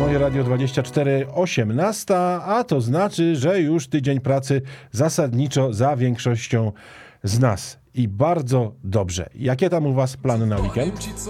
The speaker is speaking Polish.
Moje Radio 24, 18, a to znaczy, że już tydzień pracy zasadniczo za większością z nas. I bardzo dobrze. Jakie tam u was plany na weekend?